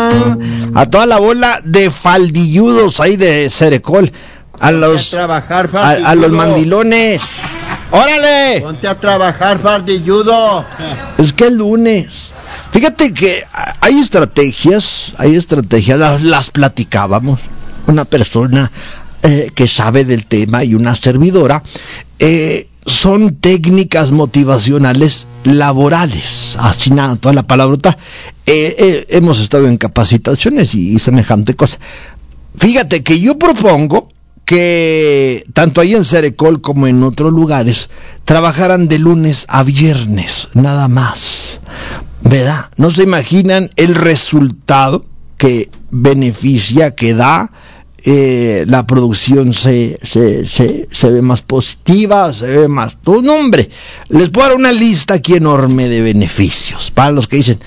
A toda la bola de faldilludos ahí de Cerecol. A los mandilones. ¡Órale! Ponte a trabajar, faldilludo. Es que el lunes. Fíjate que hay estrategias, las platicábamos. Una persona que sabe del tema y una servidora. Son técnicas motivacionales laborales. Así nada, toda la palabrota. Hemos estado en capacitaciones y semejante cosa. Fíjate que yo propongo que tanto ahí en Cerecol como en otros lugares trabajaran de lunes a viernes, nada más, ¿verdad? No se imaginan el resultado que beneficia, que da. La producción se ve más positiva, se ve más... No, hombre, les puedo dar una lista aquí enorme de beneficios para los que dicen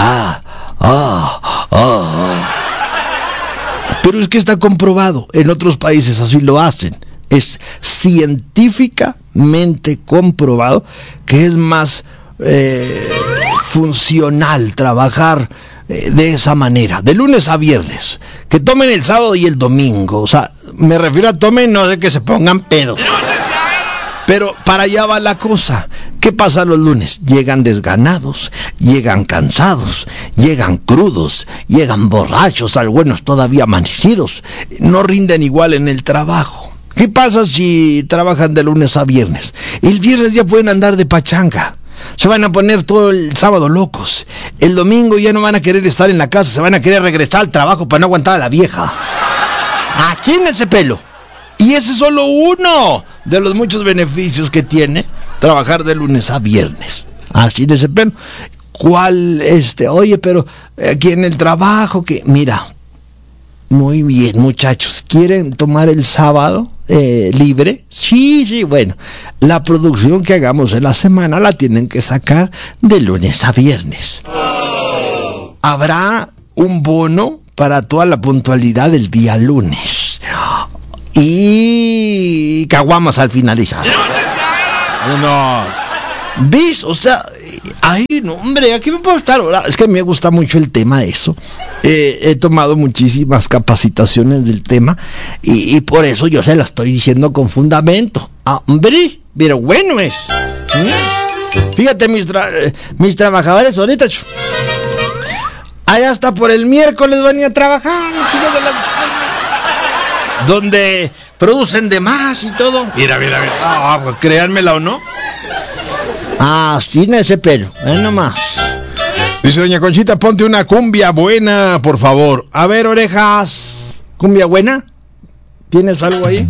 pero es que está comprobado, en otros países así lo hacen, es científicamente comprobado que es más funcional trabajar de esa manera, de lunes a viernes, que tomen el sábado y el domingo, o sea, me refiero a tomen, no de que se pongan pedos, pero para allá va la cosa. ¿Qué pasa los lunes? Llegan desganados, llegan cansados, llegan crudos, llegan borrachos, algunos todavía amanecidos, no rinden igual en el trabajo. ¿Qué pasa si trabajan de lunes a viernes? El viernes ya pueden andar de pachanga. Se van a poner todo el sábado locos. El domingo ya no van a querer estar en la casa, se van a querer regresar al trabajo para no aguantar a la vieja. ¡Achínense pelo! Y ese es solo uno de los muchos beneficios que tiene trabajar de lunes a viernes. Achínense pelo. ¿Cuál Oye, pero aquí en el trabajo que... Mira, muy bien, muchachos, ¿quieren tomar el sábado libre? Sí, bueno, la producción que hagamos en la semana la tienen que sacar de lunes a viernes. Habrá un bono para toda la puntualidad del día lunes. Y caguamas al finalizar. ¿Ves? O sea, ay, no, hombre, aquí me puedo estar. Es que me gusta mucho el tema de eso. He tomado muchísimas capacitaciones del tema y por eso yo se lo estoy diciendo con fundamento. Hombre, pero bueno es. Fíjate, mis trabajadores ahorita, allá hasta por el miércoles van a trabajar, donde producen de más y todo. Mira. Créanmela o no. Sin ese pelo, nomás. Dice doña Conchita, ponte una cumbia buena, por favor. A ver, orejas. ¿Cumbia buena? ¿Tienes algo ahí?